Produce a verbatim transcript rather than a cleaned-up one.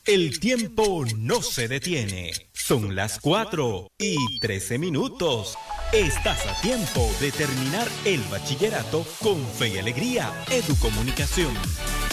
El tiempo no se detiene. Son las cuatro y trece minutos. Estás a tiempo de terminar el bachillerato con fe y alegría. Educomunicación.